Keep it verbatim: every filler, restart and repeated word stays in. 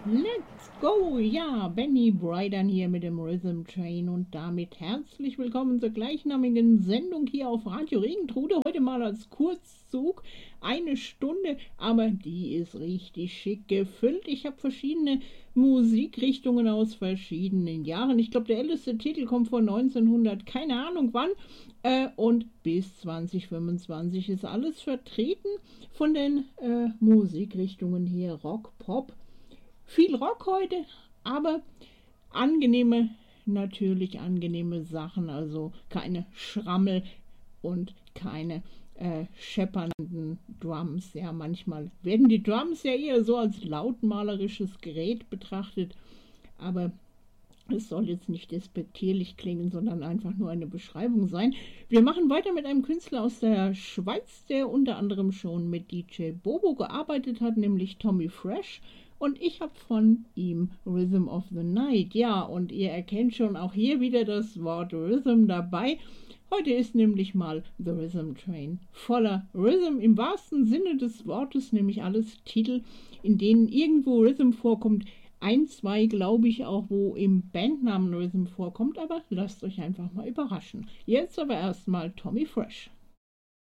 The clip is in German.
Let's go! Ja, Benny Brydon hier mit dem Rhythm Train und damit herzlich willkommen zur gleichnamigen Sendung hier auf Radio Regentrude. Heute mal als Kurzzug, eine Stunde, aber die ist richtig schick gefüllt. Ich habe verschiedene Musikrichtungen aus verschiedenen Jahren. Ich glaube, der älteste Titel kommt von neunzehnhundert, keine Ahnung wann. Äh, und bis zwanzig fünfundzwanzig ist alles vertreten von den äh, Musikrichtungen hier. Rock, Pop. Viel Rock heute, aber angenehme, natürlich angenehme Sachen, also keine Schrammel und keine äh, scheppernden Drums. Ja, manchmal werden die Drums ja eher so als lautmalerisches Gerät betrachtet, aber es soll jetzt nicht despektierlich klingen, sondern einfach nur eine Beschreibung sein. Wir machen weiter mit einem Künstler aus der Schweiz, der unter anderem schon mit D J Bobo gearbeitet hat, nämlich Tommy Fresh. Und ich habe von ihm Rhythm of the Night. Ja, und ihr erkennt schon auch hier wieder das Wort Rhythm dabei. Heute ist nämlich mal The Rhythm Train voller Rhythm im wahrsten Sinne des Wortes, nämlich alles Titel, in denen irgendwo Rhythm vorkommt. Ein, zwei glaube ich auch, wo im Bandnamen Rhythm vorkommt, aber lasst euch einfach mal überraschen. Jetzt aber erstmal Tommy Fresh.